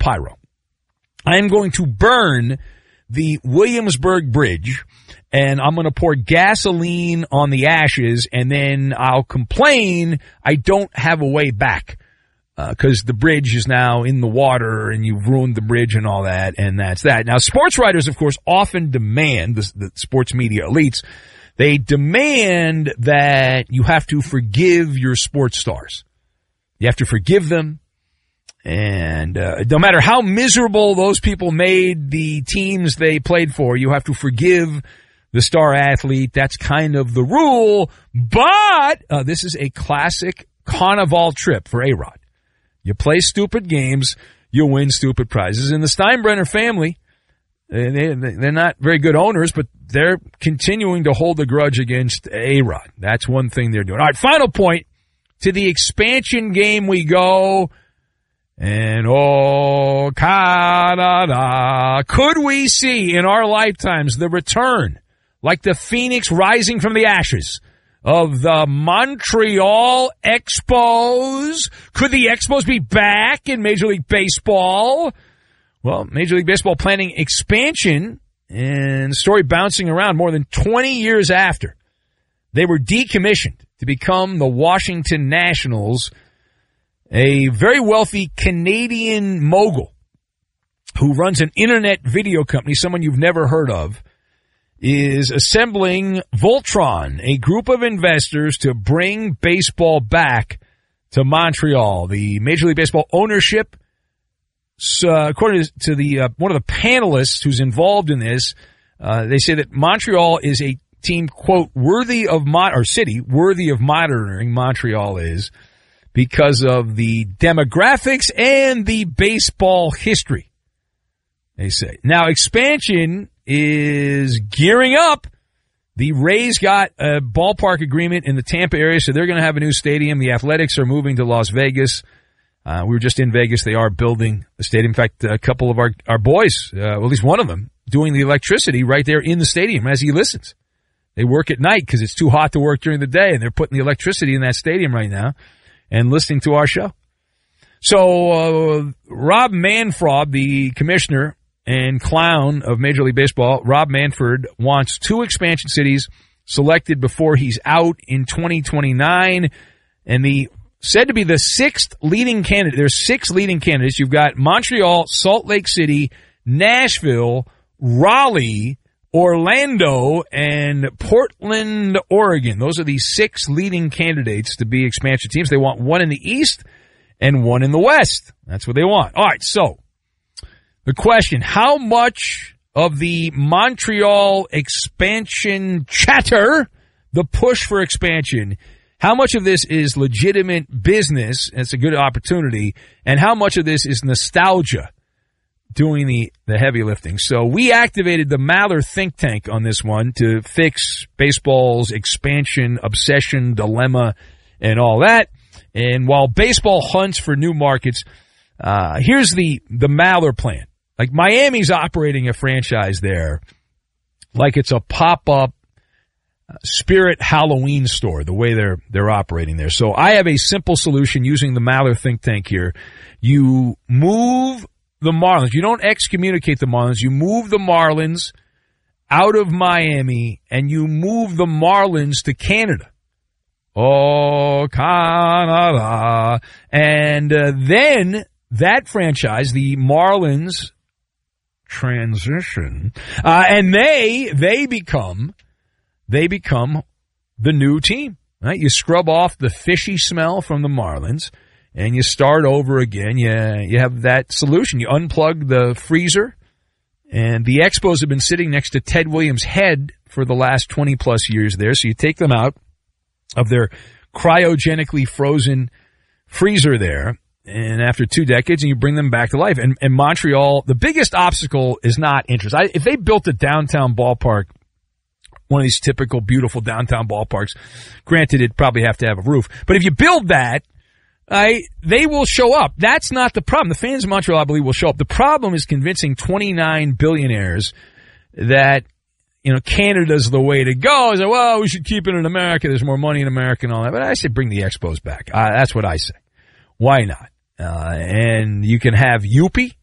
pyro. I am going to burn the Williamsburg Bridge, and I'm going to pour gasoline on the ashes, and then I'll complain I don't have a way back because the bridge is now in the water, and you've ruined the bridge and all that, and that's that. Now, sports writers, of course, often demand, the sports media elites, they demand that you have to forgive your sports stars. You have to forgive them. And no matter how miserable those people made the teams they played for, you have to forgive the star athlete. That's kind of the rule. But this is a classic carnival trip for A-Rod. You play stupid games, you win stupid prizes. And the Steinbrenner family, they're not very good owners, but they're continuing to hold a grudge against A-Rod. That's one thing they're doing. All right, final point. To the expansion game we go. And oh, Canada, could we see in our lifetimes the return, like the phoenix rising from the ashes, of the Montreal Expos? Could the Expos be back in Major League Baseball? Well, Major League Baseball planning expansion, and the story bouncing around more than 20 years after they were decommissioned to become the Washington Nationals. A very wealthy Canadian mogul who runs an internet video company, someone you've never heard of, is assembling Voltron, a group of investors to bring baseball back to Montreal. The Major League Baseball ownership, according to the one of the panelists who's involved in this, they say that Montreal is a team, quote, worthy of monitoring. Montreal is, because of the demographics and the baseball history, they say. Now, expansion is gearing up. The Rays got a ballpark agreement in the Tampa area, so they're going to have a new stadium. The Athletics are moving to Las Vegas. We were just in Vegas. They are building a stadium. In fact, a couple of our boys, at least one of them, doing the electricity right there in the stadium as he listens. They work at night because it's too hot to work during the day, and they're putting the electricity in that stadium right now and listening to our show. So Rob Manfred, the commissioner and clown of Major League Baseball, Rob Manfred, wants 2 expansion cities selected before he's out in 2029. And said to be the 6th leading candidate. There's 6 leading candidates. You've got Montreal, Salt Lake City, Nashville, Raleigh, Orlando, and Portland, Oregon. Those are the 6 leading candidates to be expansion teams. They want 1 in the East and 1 in the West. That's what they want. All right, so the question, how much of the Montreal expansion chatter, the push for expansion, how much of this is legitimate business, and it's a good opportunity, and how much of this is nostalgia doing the heavy lifting? So we activated the Maller think tank on this one to fix baseball's expansion, obsession, dilemma, and all that. And while baseball hunts for new markets, here's the Maller plan. Like, Miami's operating a franchise there like it's a pop-up Spirit Halloween store, the way they're operating there. So I have a simple solution using the Maller think tank here. You move the Marlins. You don't excommunicate the Marlins. You move the Marlins out of Miami, and you move the Marlins to Canada. Oh, Canada. And then that franchise, the Marlins, transition, and they become the new team. Right? You scrub off the fishy smell from the Marlins, and you start over again. You have that solution. You unplug the freezer, and the Expos have been sitting next to Ted Williams' head for the last 20-plus years there. So you take them out of their cryogenically frozen freezer there, and after 2 decades, and you bring them back to life. And Montreal, the biggest obstacle is not interest. If they built a downtown ballpark, one of these typical beautiful downtown ballparks, granted it'd probably have to have a roof, but if you build that, they will show up. That's not the problem. The fans of Montreal, I believe, will show up. The problem is convincing 29 billionaires that, Canada's the way to go. I say, well, we should keep it in America. There's more money in America and all that. But I say bring the Expos back. That's what I say. Why not? And you can have Youppi